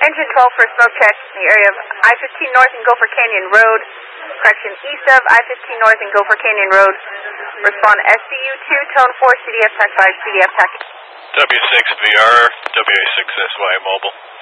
Engine 12 for smoke check in the area of I-15 North and Gopher Canyon Road. Correction, east of I-15 North and Gopher Canyon Road. Respond SDU-2, tone 4, CDF TAC 5, CDF TAC. W6VR, WA6SY mobile.